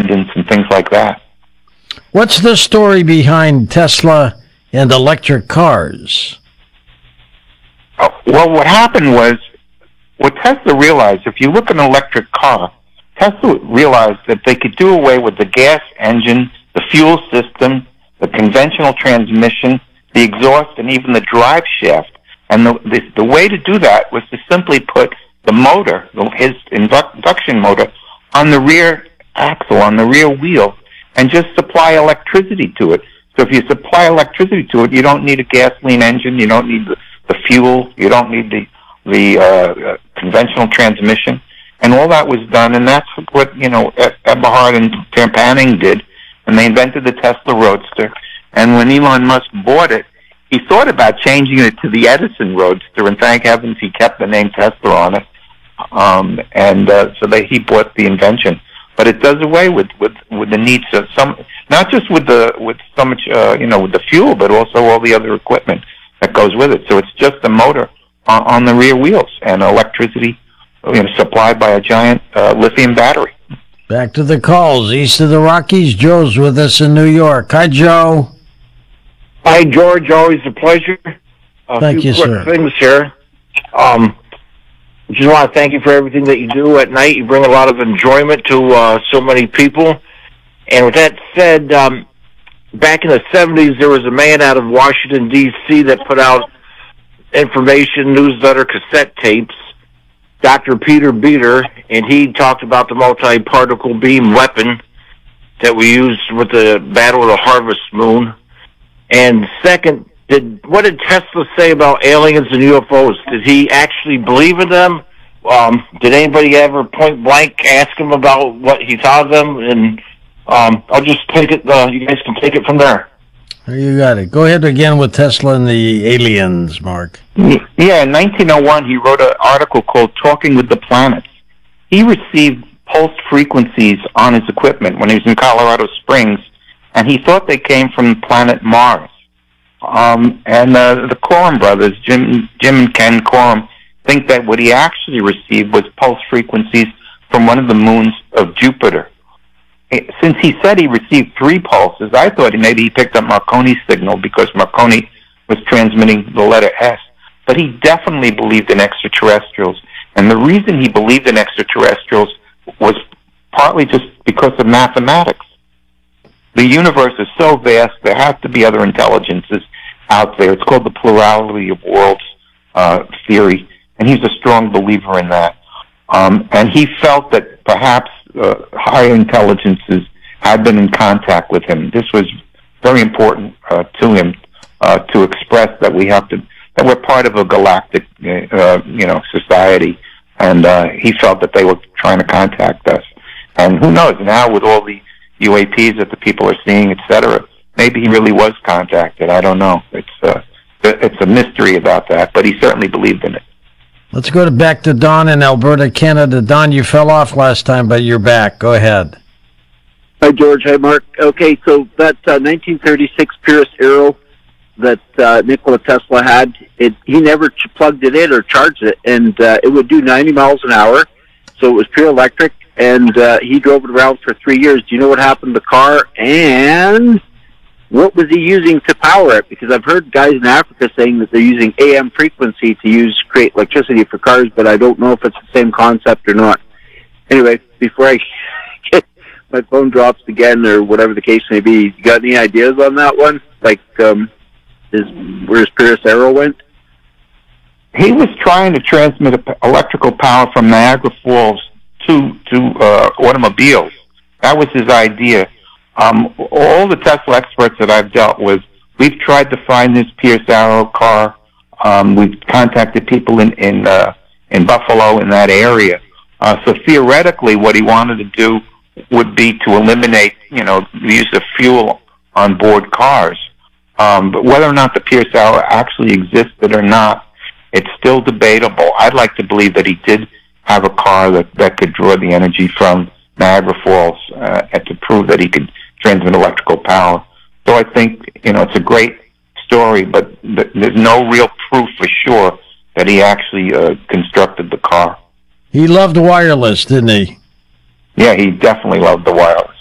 independence and things like that. What's the story behind Tesla and electric cars? Well, what happened was, what Tesla realized, if you look at an electric car, Tesla realized that they could do away with the gas engine, the fuel system, the conventional transmission, the exhaust, and even the drive shaft. And the way to do that was to simply put the motor, his induction motor, on the rear axle, on the rear wheel, and just supply electricity to it. So if you supply electricity to it, you don't need a gasoline engine, you don't need the fuel, you don't need the conventional transmission. And all that was done, and that's what, Eberhard and Panning did, and they invented the Tesla Roadster. And when Elon Musk bought it, he thought about changing it to the Edison Roadster, and thank heavens he kept the name Tesla on it. He bought the invention. But it does away with the needs of not just with so much, with the fuel, but also all the other equipment that goes with it. So it's just a motor on the rear wheels and electricity, supplied by a giant lithium battery. Back to the calls. East of the Rockies, Joe's with us in New York. Hi, Joe. Hi, George. Always a pleasure. Thank you, sir. A few quick things here. Just want to thank you for everything that you do at night. You bring a lot of enjoyment to so many people. And with that said, back in the 70s, there was a man out of Washington, D.C. that put out information, newsletter, cassette tapes, Dr. Peter Beater, and he talked about the multi-particle beam weapon that we used with the Battle of the Harvest Moon. And second, what did Tesla say about aliens and UFOs? Did he actually believe in them? Did anybody ever point blank ask him about what he thought of them? And I'll just take it. You guys can take it from there. You got it. Go ahead again with Tesla and the aliens, Mark. Yeah, in 1901, he wrote an article called Talking with the Planets. He received pulsed frequencies on his equipment when he was in Colorado Springs, and he thought they came from the planet Mars. The Coram brothers, Jim and Ken Coram, think that what he actually received was pulse frequencies from one of the moons of Jupiter. Since he said he received 3 pulses, I thought maybe he picked up Marconi's signal because Marconi was transmitting the letter S. But he definitely believed in extraterrestrials. And the reason he believed in extraterrestrials was partly just because of mathematics. The universe is so vast, there have to be other intelligences out there. It's called the plurality of worlds theory, and he's a strong believer in that. And he felt that perhaps higher intelligences had been in contact with him. This was very important to him to express that that we're part of a galactic, society, and he felt that they were trying to contact us. And who knows, now with all the UAPs that the people are seeing, etc., maybe he really was contacted. I don't know. It's a mystery about that, but he certainly believed in it. Let's go back to Don in Alberta, Canada. Don, you fell off last time, but you're back. Go ahead. Hi, George. Hi, Mark. Okay, so that 1936 Pierce Arrow that Nikola Tesla had, he never plugged it in or charged it, and it would do 90 miles an hour, so it was pure electric, and he drove it around for 3 years. Do you know what happened to the car, and what was he using to power it? Because I've heard guys in Africa saying that they're using AM frequency to create electricity for cars, but I don't know if it's the same concept or not. Anyway, before I get my phone drops again or whatever the case may be, you got any ideas on that one? Like, where's Pierce Arrow went? He was trying to transmit electrical power from Niagara Falls to automobiles. That was his idea. All the Tesla experts that I've dealt with, we've tried to find this Pierce Arrow car. We've contacted people in Buffalo, in that area. So theoretically, what he wanted to do would be to eliminate, the use of fuel on board cars. But whether or not the Pierce Arrow actually existed or not, it's still debatable. I'd like to believe that he did have a car that could draw the energy from Niagara Falls and to prove that he could transmit electrical power. So I think, it's a great story, but there's no real proof for sure that he actually constructed the car. He loved wireless, didn't he? Yeah, he definitely loved the wireless.